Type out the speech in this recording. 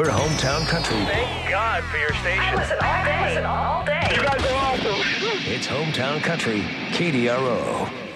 We're Hometown Country. Thank God for your station. I listen all day. You guys are awesome. It's Hometown Country, KDRO.